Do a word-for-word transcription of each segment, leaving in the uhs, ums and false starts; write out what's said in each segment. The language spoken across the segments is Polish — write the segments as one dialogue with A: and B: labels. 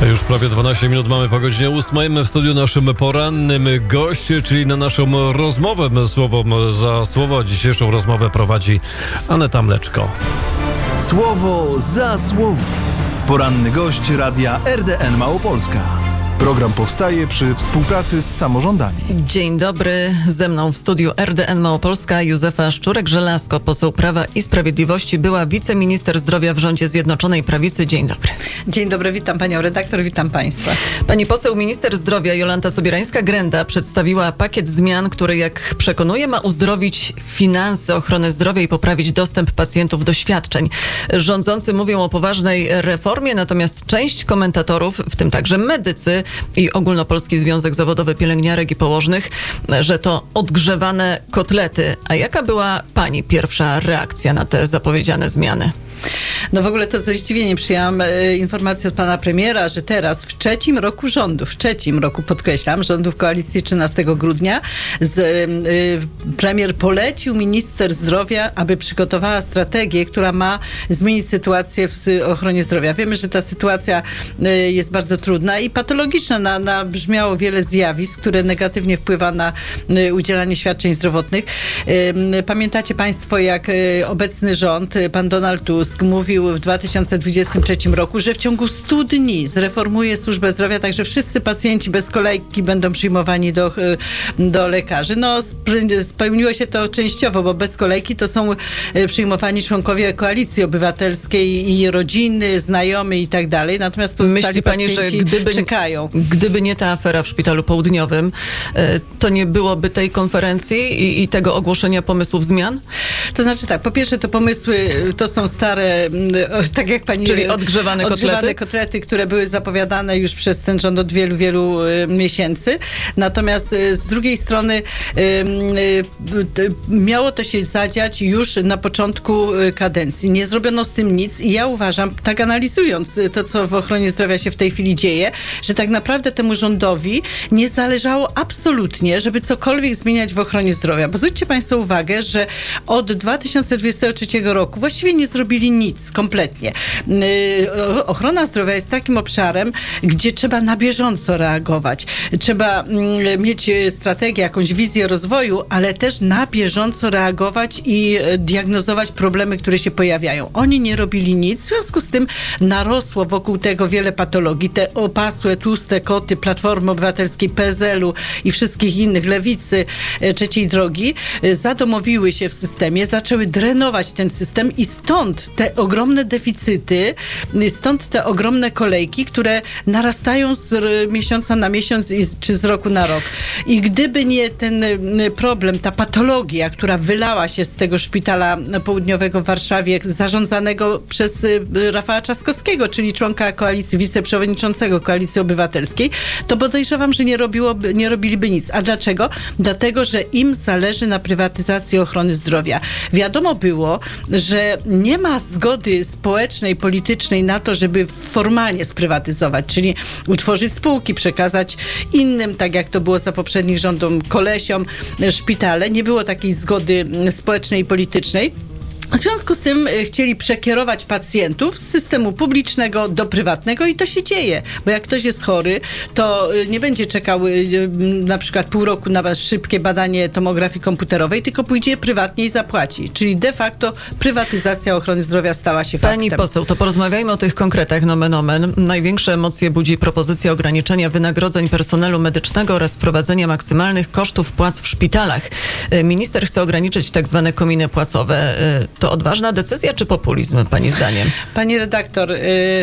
A: Już prawie dwanaście minut mamy po godzinie ósmej. W studiu naszym porannym gość, czyli na naszą rozmowę słowo za słowo. Dzisiejszą rozmowę prowadzi Aneta Mleczko.
B: Słowo za słowo. Poranny gość radia R D N Małopolska. Program powstaje przy współpracy z samorządami.
C: Dzień dobry, ze mną w studiu R D N Małopolska Józefa Szczurek-Żelazko, poseł Prawa i Sprawiedliwości, była wiceminister zdrowia w rządzie Zjednoczonej Prawicy. Dzień dobry.
D: Dzień dobry, witam panią redaktor, witam państwa.
C: Pani poseł, minister zdrowia Jolanta Sobierańska-Grenda przedstawiła pakiet zmian, który, jak przekonuje, ma uzdrowić finanse ochrony zdrowia i poprawić dostęp pacjentów do świadczeń. Rządzący mówią o poważnej reformie, natomiast część komentatorów, w tym także medycy i Ogólnopolski Związek Zawodowy Pielęgniarek i Położnych, że to odgrzewane kotlety. A jaka była pani pierwsza reakcja na te zapowiedziane zmiany?
D: No w ogóle to ze zdziwieniem przyjęłam e, informację od pana premiera, że teraz w trzecim roku rządów, w trzecim roku podkreślam, rządów koalicji trzynastego grudnia, z, e, premier polecił minister zdrowia, aby przygotowała strategię, która ma zmienić sytuację w ochronie zdrowia. Wiemy, że ta sytuacja e, jest bardzo trudna i patologiczna. Na, na brzmiało wiele zjawisk, które negatywnie wpływa na e, udzielanie świadczeń zdrowotnych. E, pamiętacie państwo, jak e, obecny rząd, e, pan Donald Tusk, mówił w dwa tysiące dwudziestym trzecim roku, że w ciągu stu dni zreformuje służbę zdrowia, także wszyscy pacjenci bez kolejki będą przyjmowani do, do lekarzy. No spełniło się to częściowo, bo bez kolejki to są przyjmowani członkowie Koalicji Obywatelskiej i rodziny, znajomi i tak dalej. Natomiast pozostali
C: Myśli pani,
D: pacjenci
C: że gdyby,
D: czekają.
C: Gdyby nie ta afera w Szpitalu Południowym, to nie byłoby tej konferencji i, i tego ogłoszenia pomysłów zmian?
D: To znaczy tak, po pierwsze to pomysły to są stare, tak jak pani...
C: Czyli odgrzewane,
D: odgrzewane
C: kotlety?
D: kotlety, które były zapowiadane już przez ten rząd od wielu, wielu y, miesięcy. Natomiast y, z drugiej strony y, y, miało to się zadziać już na początku y, kadencji. Nie zrobiono z tym nic i ja uważam, tak analizując to, co w ochronie zdrowia się w tej chwili dzieje, że tak naprawdę temu rządowi nie zależało absolutnie, żeby cokolwiek zmieniać w ochronie zdrowia. Bo zwróćcie państwo uwagę, że od dwa tysiące dwudziestego trzeciego roku właściwie nie zrobili nic kompletnie. Yy, ochrona zdrowia jest takim obszarem, gdzie trzeba na bieżąco reagować. Trzeba yy, mieć strategię, jakąś wizję rozwoju, ale też na bieżąco reagować i yy, diagnozować problemy, które się pojawiają. Oni nie robili nic, w związku z tym narosło wokół tego wiele patologii. Te opasłe, tłuste koty Platformy Obywatelskiej, P S L u i wszystkich innych, Lewicy, yy, Trzeciej Drogi, yy, zadomowiły się w systemie, zaczęły drenować ten system i stąd te ogromne deficyty, stąd te ogromne kolejki, które narastają z miesiąca na miesiąc czy z roku na rok. I gdyby nie ten problem, ta patologia, która wylała się z tego szpitala południowego w Warszawie, zarządzanego przez Rafała Trzaskowskiego, czyli członka koalicji, wiceprzewodniczącego Koalicji Obywatelskiej, to podejrzewam, że nie, robiłoby, nie robiliby nic. A dlaczego? Dlatego, że im zależy na prywatyzacji ochrony zdrowia. Wiadomo było, że nie ma zgody społecznej, politycznej na to, żeby formalnie sprywatyzować, czyli utworzyć spółki, przekazać innym, tak jak to było za poprzednich rządów, kolesiom, szpitale. Nie było takiej zgody społecznej i politycznej. W związku z tym chcieli przekierować pacjentów z systemu publicznego do prywatnego i to się dzieje, bo jak ktoś jest chory, to nie będzie czekał na przykład pół roku na szybkie badanie tomografii komputerowej, tylko pójdzie prywatnie i zapłaci. Czyli de facto prywatyzacja ochrony zdrowia stała się faktem.
C: Pani poseł, to porozmawiajmy o tych konkretach, nomen omen. Największe emocje budzi propozycja ograniczenia wynagrodzeń personelu medycznego oraz wprowadzenia maksymalnych kosztów płac w szpitalach. Minister chce ograniczyć tak zwane kominy płacowe. To odważna decyzja czy populizm, pani zdaniem?
D: Pani redaktor,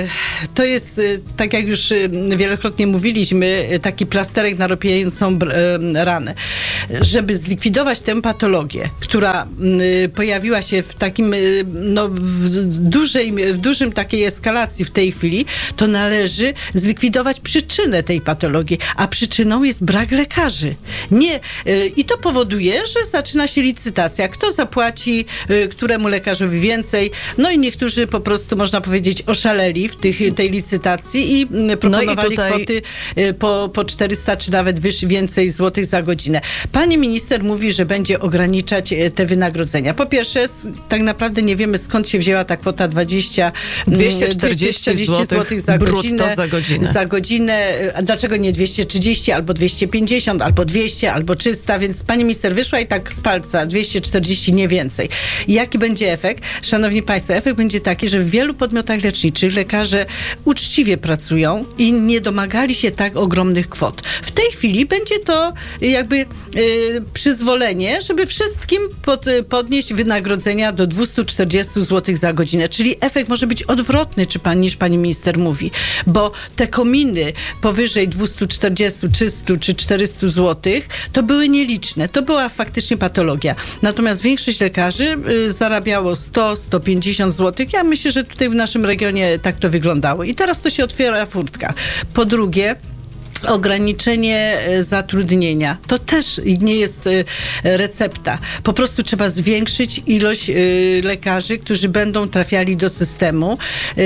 D: to jest, tak jak już wielokrotnie mówiliśmy, taki plasterek na ropiejącą ranę. Żeby zlikwidować tę patologię, która pojawiła się w takim, no, w dużej, w dużym takiej eskalacji w tej chwili, to należy zlikwidować przyczynę tej patologii, a przyczyną jest brak lekarzy. Nie, i to powoduje, że zaczyna się licytacja. Kto zapłaci któremu lekarzowi więcej? No i niektórzy po prostu, można powiedzieć, oszaleli w tych tej licytacji i proponowali
C: no i tutaj...
D: kwoty po, po czterysta czy nawet wyżej, więcej złotych za godzinę. Pani minister mówi, że będzie ograniczać te wynagrodzenia. Po pierwsze, tak naprawdę nie wiemy, skąd się wzięła ta kwota dwadzieścia,
C: dwieście czterdzieści złotych
D: za godzinę,
C: za godzinę.
D: Za godzinę. A dlaczego nie dwieście trzydzieści, albo dwieście pięćdziesiąt, albo dwieście, albo trzysta, więc pani minister wyszła i tak z palca dwieście czterdzieści, nie więcej. I jaki będzie efekt? Szanowni państwo, efekt będzie taki, że w wielu podmiotach leczniczych lekarze uczciwie pracują i nie domagali się tak ogromnych kwot. W tej chwili będzie to jakby y, przyzwolenie, żeby wszystkim pod, podnieść wynagrodzenia do dwieście czterdzieści złotych za godzinę. Czyli efekt może być odwrotny, czy pan, niż pani minister mówi, bo te kominy powyżej dwieście czterdzieści, trzysta czy czterysta złotych to były nieliczne. To była faktycznie patologia. Natomiast większość lekarzy y, zarabiało sto, sto pięćdziesiąt złotych. Ja myślę, że tutaj w naszym regionie tak to wyglądało. I teraz to się otwiera furtka. Po drugie, ograniczenie zatrudnienia. To też nie jest recepta. Po prostu trzeba zwiększyć ilość lekarzy, którzy będą trafiali do systemu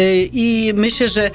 D: i myślę, że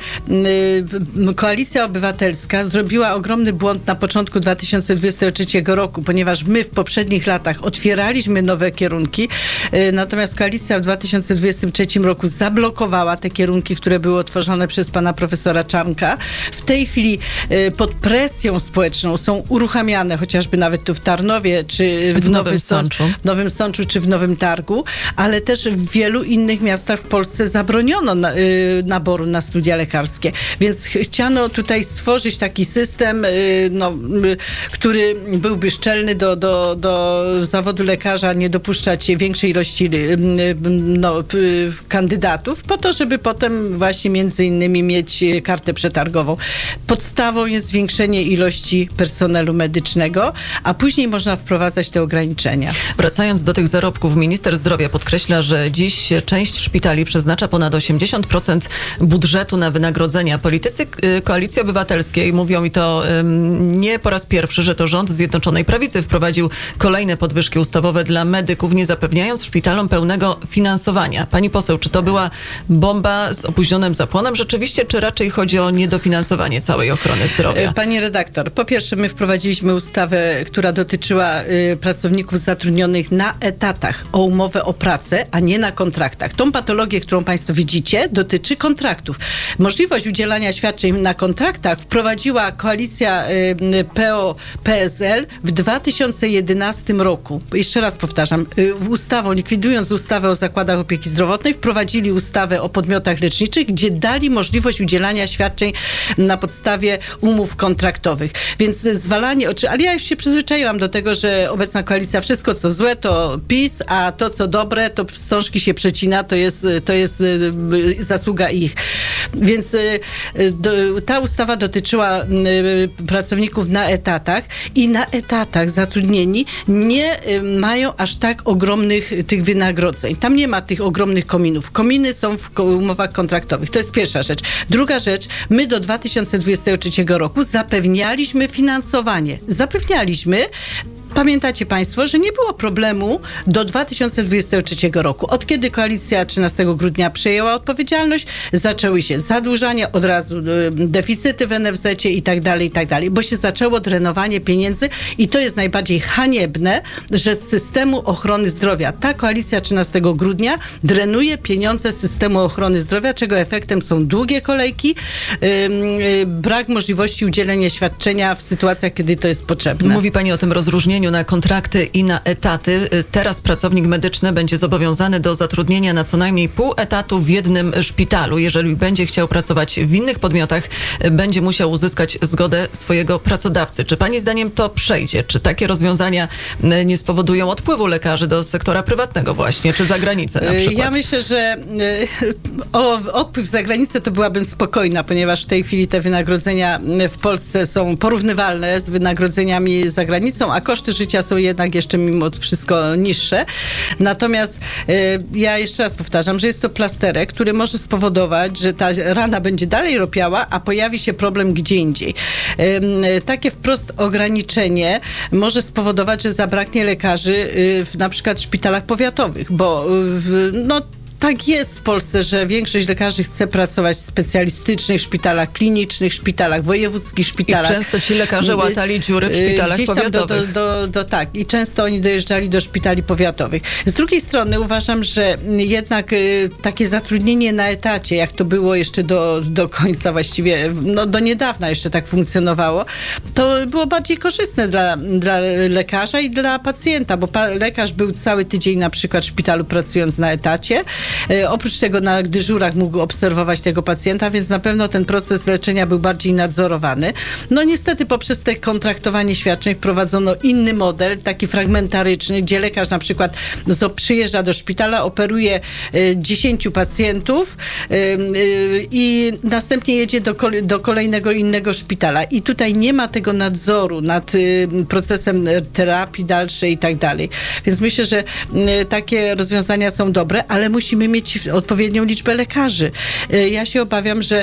D: Koalicja Obywatelska zrobiła ogromny błąd na początku dwa tysiące dwudziestego trzeciego roku, ponieważ my w poprzednich latach otwieraliśmy nowe kierunki, natomiast Koalicja w dwa tysiące dwudziestym trzecim roku zablokowała te kierunki, które były otworzone przez pana profesora Czarnka. W tej chwili po pod presją społeczną są uruchamiane, chociażby nawet tu w Tarnowie, czy w, w Nowym Sączu. W Nowym Sączu, czy w Nowym Targu, ale też w wielu innych miastach w Polsce zabroniono na, y, naboru na studia lekarskie. Więc chciano tutaj stworzyć taki system, y, no, y, który byłby szczelny do, do, do zawodu lekarza, nie dopuszczać większej ilości y, y, no, y, kandydatów, po to, żeby potem właśnie między innymi mieć kartę przetargową. Podstawą jest zwiększenie ilości personelu medycznego, a później można wprowadzać te ograniczenia.
C: Wracając do tych zarobków, minister zdrowia podkreśla, że dziś część szpitali przeznacza ponad osiemdziesiąt procent budżetu na wynagrodzenia. Politycy Koalicji Obywatelskiej mówią, i to um, nie po raz pierwszy, że to rząd Zjednoczonej Prawicy wprowadził kolejne podwyżki ustawowe dla medyków, nie zapewniając szpitalom pełnego finansowania. Pani poseł, czy to była bomba z opóźnionym zapłonem rzeczywiście, czy raczej chodzi o niedofinansowanie całej ochrony zdrowia?
D: Pani redaktor, po pierwsze my wprowadziliśmy ustawę, która dotyczyła y, pracowników zatrudnionych na etatach o umowę o pracę, a nie na kontraktach. Tą patologię, którą państwo widzicie, dotyczy kontraktów. Możliwość udzielania świadczeń na kontraktach wprowadziła koalicja y, P O P S L w dwa tysiące jedenastym roku. Jeszcze raz powtarzam, y, ustawą, likwidując ustawę o zakładach opieki zdrowotnej, wprowadzili ustawę o podmiotach leczniczych, gdzie dali możliwość udzielania świadczeń na podstawie umów kontraktowych. Więc zwalanie oczy, ale ja już się przyzwyczaiłam do tego, że obecna koalicja wszystko co złe to PiS, a to co dobre to wstążki się przecina, to jest, to jest zasługa ich. Więc do, ta ustawa dotyczyła pracowników na etatach i na etatach zatrudnieni nie mają aż tak ogromnych tych wynagrodzeń. Tam nie ma tych ogromnych kominów. Kominy są w umowach kontraktowych. To jest pierwsza rzecz. Druga rzecz, my do dwa tysiące dwudziestego trzeciego roku zapewnialiśmy finansowanie. Zapewnialiśmy. Pamiętacie państwo, że nie było problemu do dwa tysiące dwudziestego trzeciego roku. Od kiedy koalicja trzynastego grudnia przejęła odpowiedzialność, zaczęły się zadłużania, od razu deficyty w N F Z-cie i tak dalej, i tak dalej, bo się zaczęło drenowanie pieniędzy i to jest najbardziej haniebne, że z systemu ochrony zdrowia ta koalicja trzynastego grudnia drenuje pieniądze z systemu ochrony zdrowia, czego efektem są długie kolejki, yy, yy, brak możliwości udzielenia świadczenia w sytuacjach, kiedy to jest potrzebne.
C: Mówi pani o tym rozróżnieniu na kontrakty i na etaty. Teraz pracownik medyczny będzie zobowiązany do zatrudnienia na co najmniej pół etatu w jednym szpitalu. Jeżeli będzie chciał pracować w innych podmiotach, będzie musiał uzyskać zgodę swojego pracodawcy. Czy pani zdaniem to przejdzie? Czy takie rozwiązania nie spowodują odpływu lekarzy do sektora prywatnego właśnie, czy za granicę na przykład?
D: Ja myślę, że o odpływ za granicę to byłabym spokojna, ponieważ w tej chwili te wynagrodzenia w Polsce są porównywalne z wynagrodzeniami za granicą, a koszty życia są jednak jeszcze mimo wszystko niższe. Natomiast y, ja jeszcze raz powtarzam, że jest to plasterek, który może spowodować, że ta rana będzie dalej ropiała, a pojawi się problem gdzie indziej. Y, takie wprost ograniczenie może spowodować, że zabraknie lekarzy y, w na przykład szpitalach powiatowych, bo y, no tak jest w Polsce, że większość lekarzy chce pracować w specjalistycznych szpitalach klinicznych, szpitalach wojewódzkich, szpitalach.
C: I często ci lekarze łatali dziury w szpitalach
D: gdzieś tam
C: powiatowych.
D: Do, do, do, do, tak, i często oni dojeżdżali do szpitali powiatowych. Z drugiej strony uważam, że jednak y, takie zatrudnienie na etacie, jak to było jeszcze do, do końca właściwie, no do niedawna jeszcze tak funkcjonowało, to było bardziej korzystne dla, dla lekarza i dla pacjenta, bo pa, lekarz był cały tydzień na przykład w szpitalu pracując na etacie. E, oprócz tego na dyżurach mógł obserwować tego pacjenta, więc na pewno ten proces leczenia był bardziej nadzorowany. No niestety poprzez te kontraktowanie świadczeń wprowadzono inny model, taki fragmentaryczny, gdzie lekarz na przykład zo, przyjeżdża do szpitala, operuje e, dziesięciu pacjentów e, e, i następnie jedzie do, do kolejnego innego szpitala. I tutaj nie ma tego nadzoru nad e, procesem terapii dalszej i tak dalej. Więc myślę, że e, takie rozwiązania są dobre, ale musimy mieć odpowiednią liczbę lekarzy. E, ja się obawiam, że e,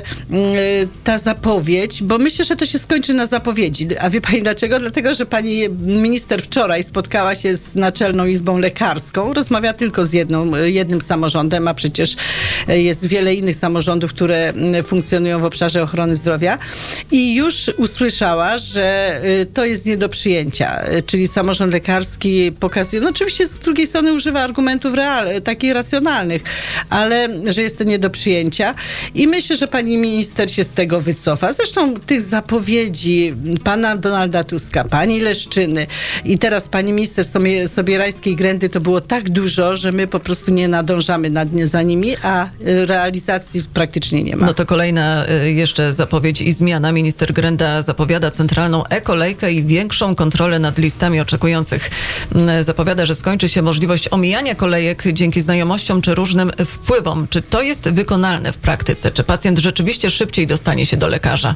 D: ta zapowiedź, bo myślę, że to się skończy na zapowiedzi. A wie pani dlaczego? Dlatego, że pani minister wczoraj spotkała się z Naczelną Izbą Lekarską, rozmawia tylko z jedną, jednym samorządem, a przecież jest wiele innych samorządów, które funkcjonują w obszarze ochrony zdrowia i już usłyszała, że to jest nie do przyjęcia, czyli samorząd lekarski pokazuje, no oczywiście z drugiej strony używa argumentów real, takich racjonalnych, ale że jest to nie do przyjęcia i myślę, że pani minister się z tego wycofa. Zresztą tych zapowiedzi pana Donalda Tuska, pani Leszczyny i teraz pani minister Sobierajskiej-Grendy to było tak dużo, że my po prostu nie nadążamy nad, za nimi, a realizacji praktycznie nie ma.
C: No to kolejna jeszcze zapowiedź i zmiana. Minister Grenda zapowiada centralną e-kolejkę i większą kontrolę nad listami oczekujących. Zapowiada, że skończy się możliwość omijania kolejek dzięki znajomościom czy różnym wpływom. Czy to jest wykonalne w praktyce? Czy pacjent rzeczywiście szybciej dostanie się do lekarza?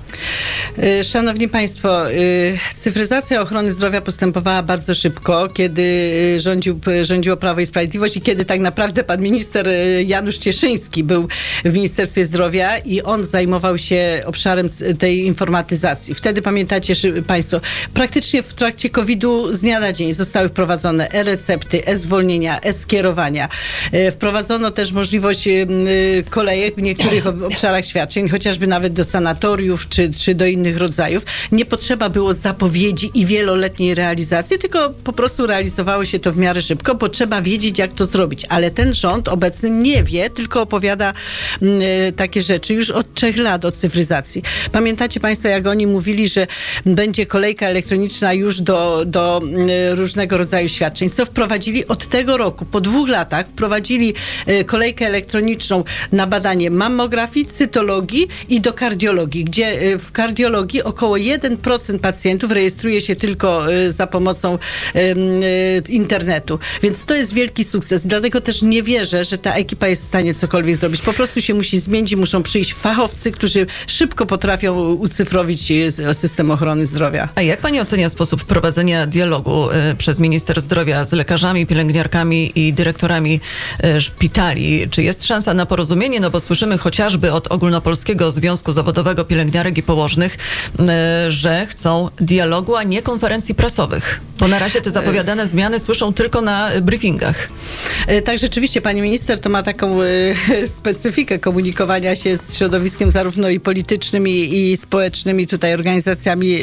D: Szanowni Państwo, cyfryzacja ochrony zdrowia postępowała bardzo szybko, kiedy rządził, rządziło Prawo i Sprawiedliwość i kiedy tak naprawdę pan minister Janusz Cieszyński był w Ministerstwie Zdrowia i on zajmował się obszarem tej informatyzacji. Wtedy pamiętacie Państwo, praktycznie w trakcie kowidu z dnia na dzień zostały wprowadzone e-recepty, e-zwolnienia, e-skierowania. Wprowadzono też możliwość kolejek w niektórych obszarach świadczeń, chociażby nawet do sanatoriów czy, czy do innych rodzajów. Nie potrzeba było zapowiedzi i wieloletniej realizacji, tylko po prostu realizowało się to w miarę szybko, bo trzeba wiedzieć, jak to zrobić. Ale ten rząd obecny nie wie, tylko opowiada m, takie rzeczy już od trzech lat o cyfryzacji. Pamiętacie Państwo, jak oni mówili, że będzie kolejka elektroniczna już do, do m, różnego rodzaju świadczeń, co wprowadzili od tego roku. Po dwóch latach wprowadzili e, kolejkę elektroniczną na badanie mammografii, cytologii i do kardiologii, gdzie e, w kardiologii około jeden procent pacjentów rejestruje się tylko e, za pomocą e, e, internetu. Więc to jest wielki sukces. Dlatego też nie wierzę, że ta ekipa jest w stanie cokolwiek zrobić. Po prostu się musi zmienić, muszą przyjść fachowcy, którzy szybko potrafią ucyfrowić system ochrony zdrowia.
C: A jak pani ocenia sposób prowadzenia dialogu y, przez minister zdrowia z lekarzami, pielęgniarkami i dyrektorami y, szpitali? Czy jest szansa na porozumienie? No bo słyszymy chociażby od Ogólnopolskiego Związku Zawodowego Pielęgniarek i Położnych, y, że chcą dialogu, a nie konferencji prasowych. Bo na razie te zapowiadane zmiany słyszą tylko na briefingach.
D: Tak, rzeczywiście pani minister to ma taką y, specyfikę komunikowania się z środowiskiem zarówno i politycznym, i, i społecznym, i tutaj organizacjami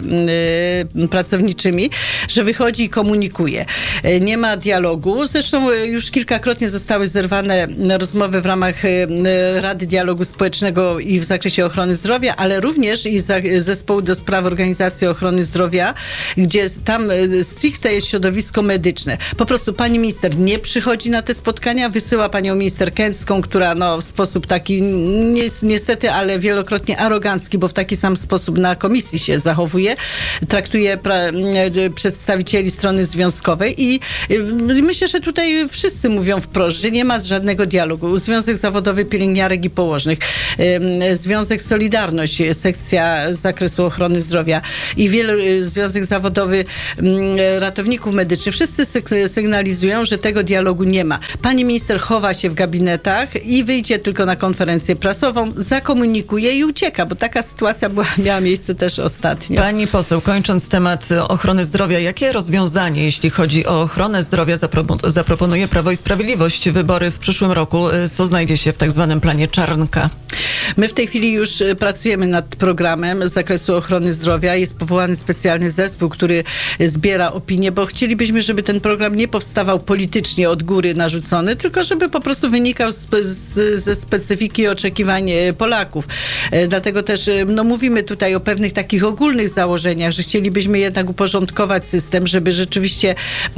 D: y, pracowniczymi, że wychodzi i komunikuje. Y, nie ma dialogu. Zresztą y, już kilkakrotnie zostały zerwane rozmowy w ramach y, Rady Dialogu Społecznego i w zakresie ochrony zdrowia, ale również i za, zespołu do spraw organizacji ochrony zdrowia, gdzie tam y, stricte jest środowisko medyczne. Po prostu pani minister nie przychodzi na te spotkania, wysyła panią minister Kęcką, która no, w sposób taki ni niestety, ale wielokrotnie arogancki, bo w taki sam sposób na komisji się zachowuje, traktuje przedstawicieli strony związkowej i y, myślę, że tutaj wszyscy mówią wprost, że nie ma żadnego dialogu. Związek Zawodowy Pielęgniarek i Położnych, y, Związek Solidarność, sekcja z zakresu ochrony zdrowia i wielu, y, Związek Zawodowy y, Ratowników Medycznych, wszyscy syg sygnalizują, że tego dialogu nie ma. Pani minister chowa się w gabinetach i wyjdzie tylko na konferencję prasową, zakomunikuje i ucieka, bo taka sytuacja była, miała miejsce też ostatnio.
C: Pani poseł, kończąc temat ochrony zdrowia, jakie rozwiązanie, jeśli chodzi o ochronę zdrowia, zapro zaproponuje Prawo i Sprawiedliwość? Wybory w przyszłym przyszłym roku? Co znajdzie się w tak zwanym planie Czarnka?
D: My w tej chwili już pracujemy nad programem z zakresu ochrony zdrowia. Jest powołany specjalny zespół, który zbiera opinie, bo chcielibyśmy, żeby ten program nie powstawał politycznie od góry narzucony, tylko żeby po prostu wynikał z, z, ze specyfiki i oczekiwań Polaków. Dlatego też no, mówimy tutaj o pewnych takich ogólnych założeniach, że chcielibyśmy jednak uporządkować system, żeby rzeczywiście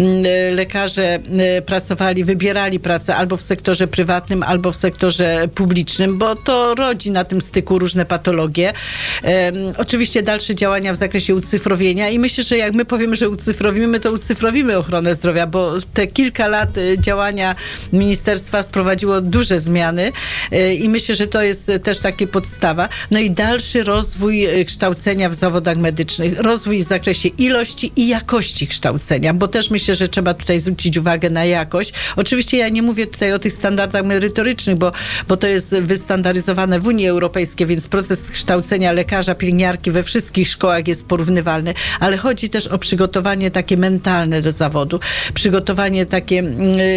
D: lekarze pracowali, wybierali pracę albo w sektorze prywatnym, albo w sektorze publicznym, bo to rodzi na tym styku różne patologie. Um, oczywiście dalsze działania w zakresie ucyfrowienia i myślę, że jak my powiemy, że ucyfrowimy, to ucyfrowimy ochronę zdrowia, bo te kilka lat działania ministerstwa sprowadziło duże zmiany i myślę, że to jest też takie podstawa. No i dalszy rozwój kształcenia w zawodach medycznych, rozwój w zakresie ilości i jakości kształcenia, bo też myślę, że trzeba tutaj zwrócić uwagę na jakość. Oczywiście ja nie mówię tutaj o tych standardach merytorycznych, bo, bo to jest wystandaryzowane w Unii Europejskiej, więc proces kształcenia lekarza, pielęgniarki we wszystkich szkołach jest porównywalny, ale chodzi też o przygotowanie takie mentalne do zawodu, przygotowanie takie yy,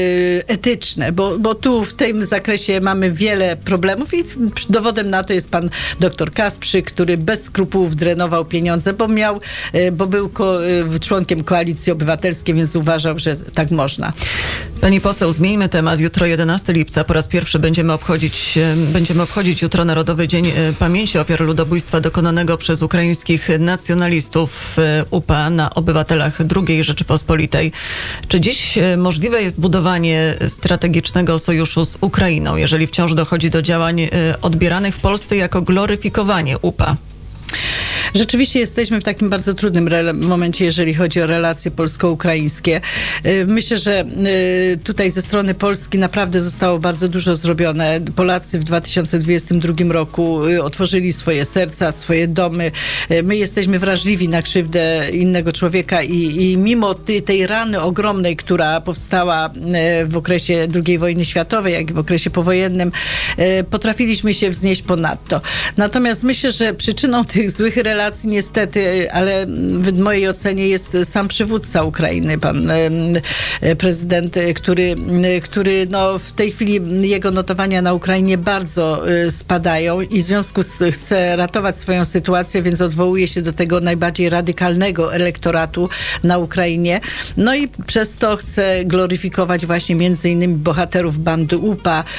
D: etyczne, bo, bo tu w tym zakresie mamy wiele problemów i dowodem na to jest pan doktor Kasprzyk, który bez skrupułów drenował pieniądze, bo miał, yy, bo był ko- yy, członkiem Koalicji Obywatelskiej, więc uważał, że tak można.
C: Pani poseł, zmieńmy temat. Jutro jedenastego lipca po raz pierwszy będziemy obchodzić, będziemy obchodzić jutro Narodowy Dzień Pamięci Ofiar Ludobójstwa dokonanego przez ukraińskich nacjonalistów U P A na obywatelach drugiej Rzeczypospolitej. Czy dziś możliwe jest budowanie strategicznego sojuszu z Ukrainą, jeżeli wciąż dochodzi do działań odbieranych w Polsce jako gloryfikowanie U P A?
D: Rzeczywiście jesteśmy w takim bardzo trudnym re- momencie, jeżeli chodzi o relacje polsko-ukraińskie. Myślę, że tutaj ze strony Polski naprawdę zostało bardzo dużo zrobione. Polacy w dwa tysiące dwudziestym drugim roku otworzyli swoje serca, swoje domy. My jesteśmy wrażliwi na krzywdę innego człowieka i, i mimo tej, tej rany ogromnej, która powstała w okresie drugiej wojny światowej, jak i w okresie powojennym, potrafiliśmy się wznieść ponadto. Natomiast myślę, że przyczyną tych złych relacji niestety, ale w mojej ocenie jest sam przywódca Ukrainy, pan prezydent, który, który no w tej chwili jego notowania na Ukrainie bardzo spadają i w związku z chce ratować swoją sytuację, więc odwołuje się do tego najbardziej radykalnego elektoratu na Ukrainie. No i przez to chce gloryfikować właśnie między innymi bohaterów bandy U P A.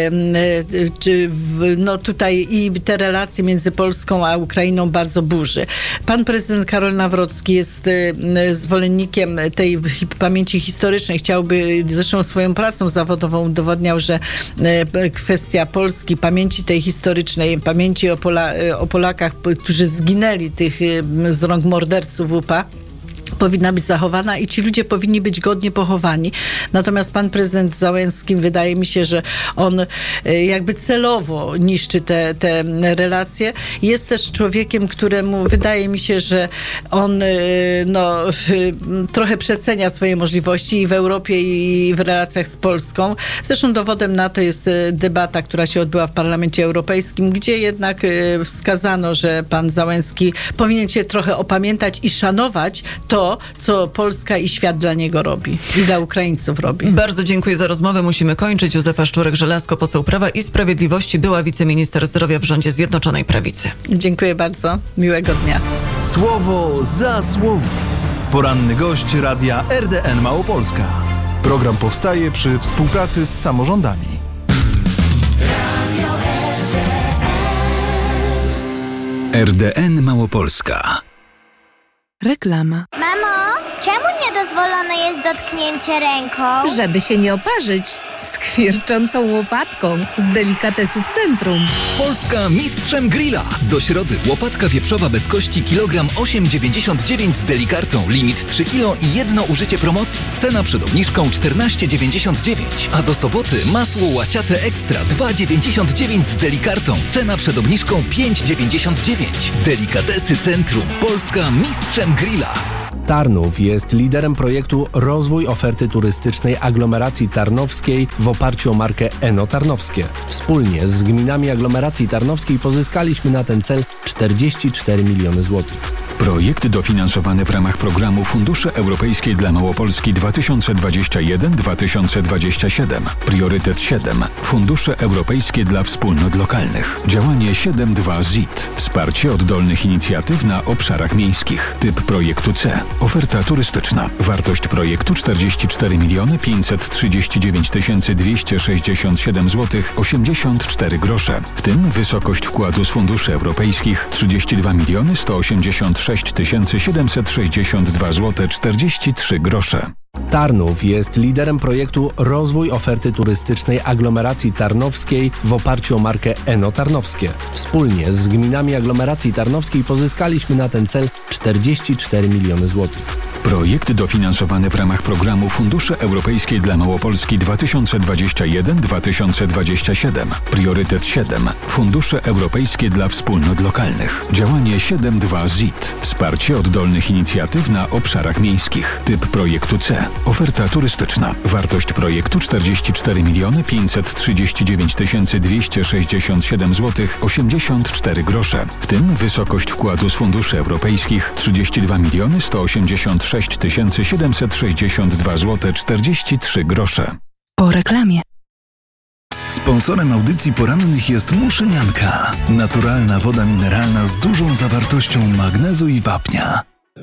D: Czy no tutaj i te relacje między Polską a Ukrainą bardzo burzy. Pan prezydent Karol Nawrocki jest y, zwolennikiem tej hi- pamięci historycznej. Chciałby, zresztą swoją pracą zawodową udowodniał, że y, kwestia Polski, pamięci tej historycznej, pamięci o, Pola- o Polakach, którzy zginęli tych y, z rąk morderców U P A, powinna być zachowana i ci ludzie powinni być godnie pochowani. Natomiast pan prezydent Załęski, wydaje mi się, że on jakby celowo niszczy te, te relacje. Jest też człowiekiem, któremu wydaje mi się, że on no, trochę przecenia swoje możliwości i w Europie, i w relacjach z Polską. Zresztą dowodem na to jest debata, która się odbyła w Parlamencie Europejskim, gdzie jednak wskazano, że pan Załęski powinien się trochę opamiętać i szanować to, co Polska i świat dla niego robi i dla Ukraińców robi.
C: Bardzo dziękuję za rozmowę. Musimy kończyć. Józefa Szczurek-Żelazko, poseł Prawa i Sprawiedliwości, była wiceminister zdrowia w rządzie Zjednoczonej Prawicy.
D: Dziękuję bardzo. Miłego dnia.
B: Słowo za słowo. Poranny gość radia R D N Małopolska. Program powstaje przy współpracy z samorządami.
E: R D N Małopolska.
F: Reklama.
G: Mamo, czemu niedozwolone jest dotknięcie ręką?
F: Żeby się nie oparzyć skwierczącą łopatką z delikatesów Centrum.
E: Polska mistrzem grilla. Do środy łopatka wieprzowa bez kości kilogram osiem dziewięćdziesiąt dziewięć z delikartą. Limit trzy kilo i jedno użycie promocji. Cena przed obniżką czternaście dziewięćdziesiąt dziewięć. A do soboty masło łaciate ekstra dwa dziewięćdziesiąt dziewięć z delikartą. Cena przed obniżką pięć dziewięćdziesiąt dziewięć. Delikatesy Centrum. Polska mistrzem grilla.
H: Tarnów jest liderem projektu Rozwój oferty turystycznej aglomeracji tarnowskiej w oparciu o markę Eno Tarnowskie. Wspólnie z gminami aglomeracji tarnowskiej pozyskaliśmy na ten cel czterdzieści cztery miliony złotych.
I: Projekt dofinansowany w ramach programu Fundusze Europejskie dla Małopolski dwa tysiące dwadzieścia jeden do dwa tysiące dwadzieścia siedem. Priorytet siedem. Fundusze Europejskie dla Wspólnot Lokalnych. Działanie siedem dwa Z I T. Wsparcie oddolnych inicjatyw na obszarach miejskich. Typ projektu C. Oferta turystyczna. Wartość projektu czterdzieści cztery miliony pięćset trzydzieści dziewięć tysięcy dwieście sześćdziesiąt siedem złotych osiemdziesiąt cztery grosze. W tym wysokość wkładu z funduszy europejskich trzydzieści dwa miliony sto osiemdziesiąt sześć tysięcy siedemset sześćdziesiąt dwa złote czterdzieści trzy grosze.
H: Tarnów jest liderem projektu Rozwój oferty turystycznej aglomeracji tarnowskiej w oparciu o markę Eno Tarnowskie. Wspólnie z gminami aglomeracji tarnowskiej pozyskaliśmy na ten cel czterdzieści cztery miliony złotych.
I: Projekt dofinansowany w ramach programu Fundusze Europejskie dla Małopolski dwa tysiące dwadzieścia jeden do dwa tysiące dwadzieścia siedem. Priorytet siedem. Fundusze Europejskie dla Wspólnot Lokalnych. Działanie siedem dwa Z I T. Wsparcie oddolnych inicjatyw na obszarach miejskich. Typ projektu C. Oferta turystyczna. Wartość projektu czterdzieści cztery miliony pięćset trzydzieści dziewięć tysięcy dwieście sześćdziesiąt siedem złotych osiemdziesiąt cztery grosze. W tym wysokość wkładu z funduszy europejskich trzydzieści dwa miliony sto osiemdziesiąt sześć tysięcy siedemset sześćdziesiąt dwa złote czterdzieści trzy grosze.
F: Po reklamie.
B: Sponsorem audycji porannych jest Muszynianka. Naturalna woda mineralna z dużą zawartością magnezu i wapnia.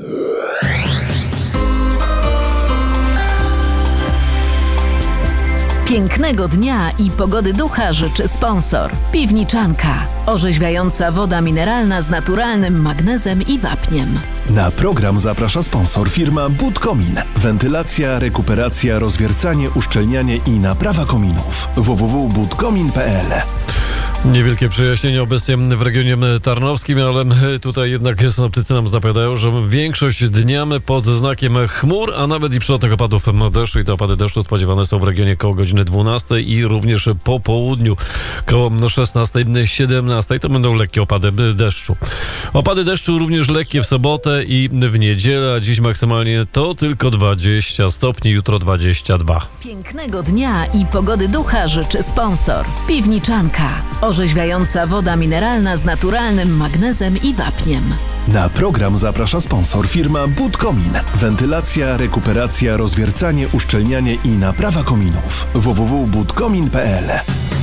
J: Pięknego dnia i pogody ducha życzy sponsor. Piwniczanka. Orzeźwiająca woda mineralna z naturalnym magnezem i wapniem.
B: Na program zaprasza sponsor firma Budkomin. Wentylacja, rekuperacja, rozwiercanie, uszczelnianie i naprawa kominów. w w w kropka budkomin kropka p l.
A: Niewielkie przejaśnienie obecnie w regionie tarnowskim, ale tutaj jednak synoptycy nam zapowiadają, że większość dnia pod znakiem chmur, a nawet i przelotnych opadów deszczu, i te opady deszczu spodziewane są w regionie koło godziny dwunastej i również po południu koło szesnastej siedemnastej to będą lekkie opady deszczu. Opady deszczu również lekkie w sobotę i w niedzielę, a dziś maksymalnie to tylko dwadzieścia stopni, jutro dwadzieścia dwa.
J: Pięknego dnia i pogody ducha życzy sponsor. Piwniczanka. Orzeźwiająca woda mineralna z naturalnym magnezem i wapniem.
B: Na program zaprasza sponsor firma Budkomin. Wentylacja, rekuperacja, rozwiercanie, uszczelnianie i naprawa kominów. w w w kropka budkomin kropka p l.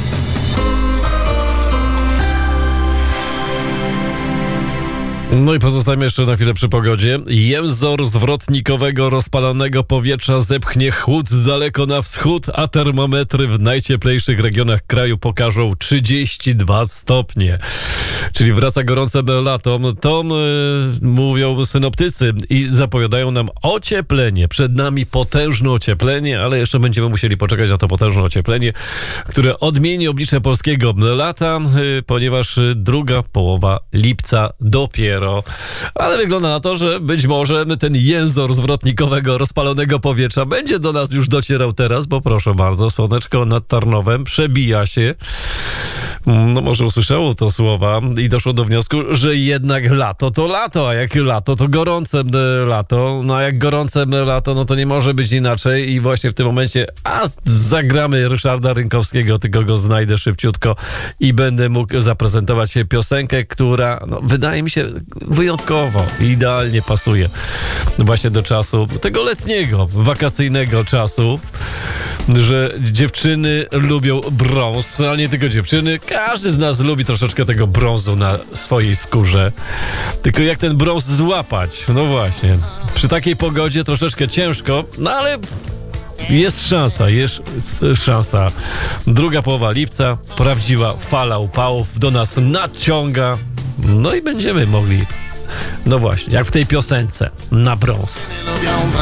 A: No i pozostajemy jeszcze na chwilę przy pogodzie. Jęzor zwrotnikowego rozpalonego powietrza zepchnie chłód daleko na wschód, a termometry w najcieplejszych regionach kraju pokażą trzydzieści dwa stopnie. Czyli wraca gorące lato. To yy, mówią synoptycy i zapowiadają nam ocieplenie. Przed nami potężne ocieplenie, ale jeszcze będziemy musieli poczekać na to potężne ocieplenie, które odmieni oblicze polskiego lata, yy, ponieważ druga połowa lipca dopiero. Ale wygląda na to, że być może ten jęzor zwrotnikowego rozpalonego powietrza będzie do nas już docierał teraz, bo proszę bardzo, słoneczko nad Tarnowem przebija się. No może usłyszało to słowa i doszło do wniosku, że jednak lato to lato, a jak lato to gorące lato, no a jak gorące lato, no to nie może być inaczej i właśnie w tym momencie a zagramy Ryszarda Rynkowskiego, tylko go znajdę szybciutko i będę mógł zaprezentować piosenkę, która no, wydaje mi się wyjątkowo, idealnie pasuje właśnie do czasu, tego letniego, wakacyjnego czasu, że dziewczyny lubią brąz, ale nie tylko dziewczyny, każdy z nas lubi troszeczkę tego brązu na swojej skórze. Tylko jak ten brąz złapać? No właśnie, przy takiej pogodzie troszeczkę ciężko, no ale jest szansa, jest szansa. Druga połowa lipca, prawdziwa fala upałów do nas nadciąga, no i będziemy mogli, no właśnie, jak w tej piosence, na brąz.